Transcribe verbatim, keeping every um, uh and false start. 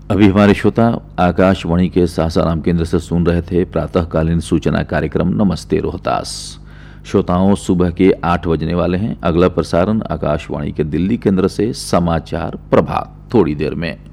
अभी हमारे श्रोता आकाशवाणी के सासाराम केंद्र से सुन रहे थे प्रातःकालीन सूचना कार्यक्रम नमस्ते रोहतास। श्रोताओं, सुबह के आठ बजने वाले हैं। अगला प्रसारण आकाशवाणी के दिल्ली केंद्र से समाचार प्रभात थोड़ी देर में।